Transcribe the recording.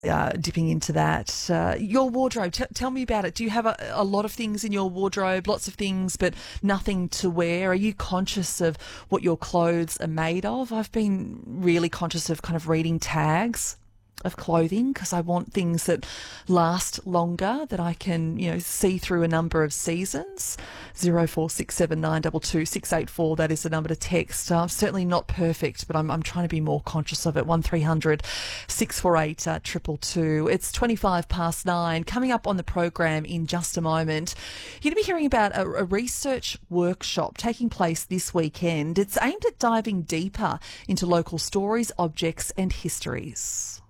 dipping into that. Your wardrobe, tell me about it. Do you have a lot of things in your wardrobe, lots of things, but nothing to wear? Are you conscious of what your clothes are made of? I've been really conscious of kind of reading tags of clothing because I want things that last longer, that I can, see through a number of seasons. 0467922684, that is the number to text. Certainly not perfect, but I'm trying to be more conscious of it. 1300 648 222. It's 9:25. Coming up on the program in just a moment, you're going to be hearing about a research workshop taking place this weekend. It's aimed at diving deeper into local stories, objects and histories.